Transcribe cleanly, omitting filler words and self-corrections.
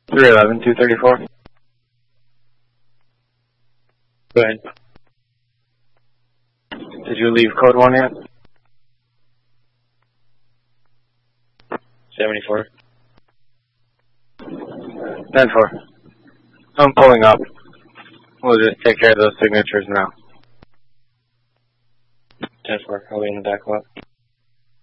311, 234. Go ahead. Did you leave code 1 yet? 74. 10-4. I'm pulling up. We'll just take care of those signatures now. 10-4. I'll be in the back lot.